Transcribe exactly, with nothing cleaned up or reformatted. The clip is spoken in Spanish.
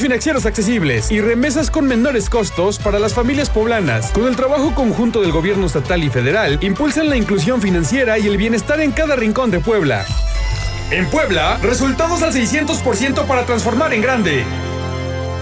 financieros accesibles y remesas con menores costos para las familias poblanas. Con el trabajo conjunto del gobierno estatal y federal, impulsan la inclusión financiera y el bienestar en cada rincón de Puebla. En Puebla, resultados al seiscientos por ciento para transformar en grande.